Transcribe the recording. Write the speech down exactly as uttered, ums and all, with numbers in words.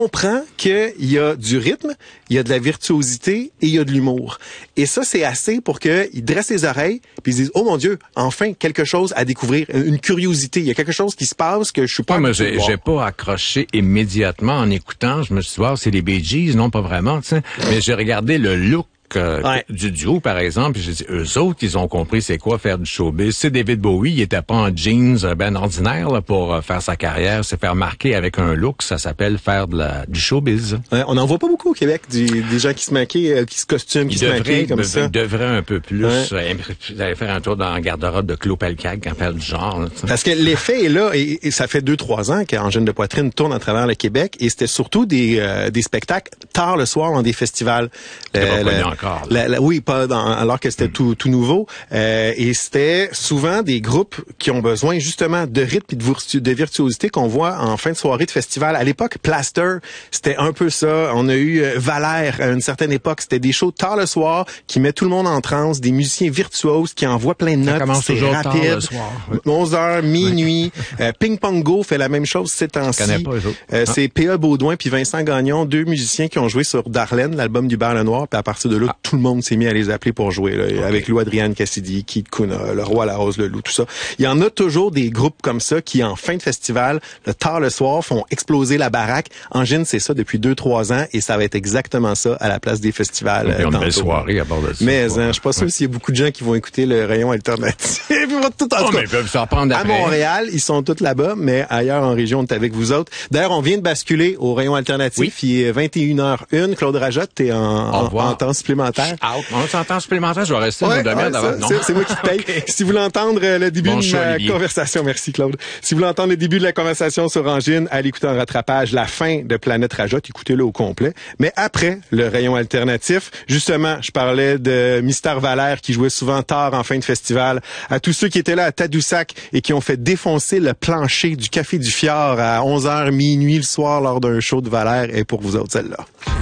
comprend qu'il y a du rythme, il y a de la virtuosité et il y a de l'humour. Et ça, c'est assez pour qu'il dresse les oreilles puis il se dise, oh mon Dieu, enfin, quelque chose à découvrir, une curiosité. Il y a quelque chose qui se passe que je suis pas... Ouais, mais j'ai, j'ai pas accroché immédiatement en écoutant. Je me suis dit, wow, c'est les Bee Gees. Non, pas vraiment, tu sais. Mais j'ai regardé le look Euh, ouais. du duo, par exemple, puis j'ai dit, eux autres, ils ont compris c'est quoi faire du showbiz. C'est David Bowie, il était pas en jeans ben ordinaire là, pour euh, faire sa carrière, se faire marquer avec un look, ça s'appelle faire de la du showbiz. Ouais, on n'en voit pas beaucoup au Québec, du, des gens qui se maquillent, euh, qui se costument, qui il se devrait, maquillent comme ça. Ils devraient un peu plus ouais. euh, aller faire un tour dans le garde-robe de Claude Pelcag quand faire du genre. Là, parce que l'effet est là, et, et ça fait deux, trois ans qu'Angine de Poitrine tourne à travers le Québec, et c'était surtout des, euh, des spectacles tard le soir dans des festivals. C'est pas connu encore. La, la, oui, pas dans, alors que c'était mm. tout, tout nouveau. Euh, et c'était souvent des groupes qui ont besoin justement de rythme et de, virtu, de virtuosité qu'on voit en fin de soirée de festival. À l'époque, Plaster, c'était un peu ça. On a eu euh, Valère à une certaine époque. C'était des shows tard le soir qui met tout le monde en transe, des musiciens virtuoses qui envoient plein de notes. Ça commence toujours rapide. Tard le soir. Oui. onze heures, minuit. Oui. euh, Ping Pong Go fait la même chose ces temps-ci. Je connais pas eux autres. Euh, ah. C'est P A Baudouin puis Vincent Gagnon, deux musiciens qui ont joué sur Darlene, l'album du Bar Le Noir. Puis à partir de là, ah. tout le monde s'est mis à les appeler pour jouer, là, okay. avec Lou Adrienne Cassidy, Keith Kuna, Le Roi, la Rose, le Loup, tout ça. Il y en a toujours des groupes comme ça qui, en fin de festival, le tard le soir, font exploser la baraque. Angine, c'est ça depuis deux, trois ans, et ça va être exactement ça à la place des festivals. Okay, euh, on a une belle soirée à bord de ça. Mais hein, je suis pas sûr ouais. s'il y a beaucoup de gens qui vont écouter le rayon alternatif. Ils vont tout en oh, tout cas, mais ils peuvent s'en prendre à Montréal, ils sont tous là-bas, mais ailleurs en région, on est avec vous autres. D'ailleurs, on vient de basculer au rayon alternatif. Oui. Il est vingt et une heures une. Claude Rajotte, t'es en, en, en temps supplémentaire. Out. On est en temps supplémentaire, je vais rester ouais, une demi-heure ouais, d'avant. C'est, c'est moi qui te paye. Okay. Si vous voulez entendre le début bon de show, ma Olivier. Conversation, merci Claude. Si vous voulez entendre le début de la conversation sur Angine, allez écouter en rattrapage la fin de Planète Rajotte, écoutez-le au complet. Mais après le rayon alternatif, justement, je parlais de Mister Valère qui jouait souvent tard en fin de festival. À tous ceux qui étaient là à Tadoussac et qui ont fait défoncer le plancher du Café du Fjord à onze heures minuit le soir lors d'un show de Valère, et pour vous autres, celle-là.